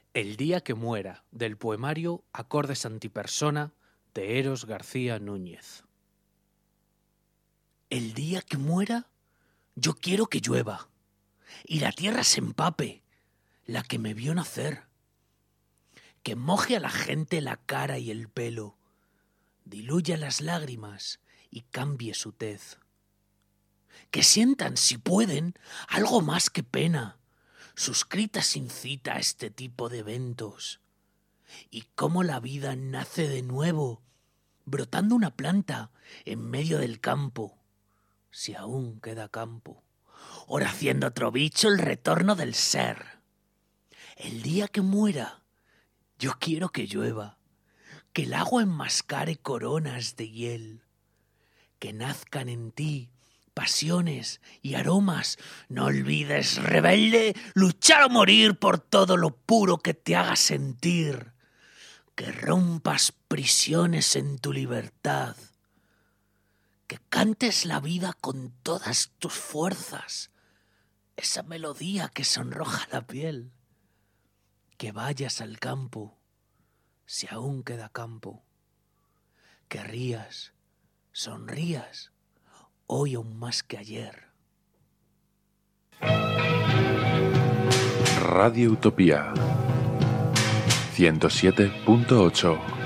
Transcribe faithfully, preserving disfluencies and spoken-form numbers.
El día que muera, del poemario Acordes antipersona de Eros García Núñez. El día que muera, yo quiero que llueva y la tierra se empape, la que me vio nacer. Que moje a la gente la cara y el pelo, diluya las lágrimas y cambie su tez. Que sientan, si pueden, algo más que pena, suscritas incita a este tipo de eventos. Y cómo la vida nace de nuevo, brotando una planta en medio del campo, si aún queda campo, ora haciendo otro bicho el retorno del ser. El día que muera, yo quiero que llueva, que el agua enmascare coronas de hiel, que nazcan en ti pasiones y aromas. No olvides, rebelde, luchar o morir por todo lo puro que te haga sentir, que rompas prisiones en tu libertad, que cantes la vida con todas tus fuerzas, esa melodía que sonroja la piel, que vayas al campo, si aún queda campo, que rías, sonrías, hoy aún más que ayer. Radio Utopía ciento siete punto ocho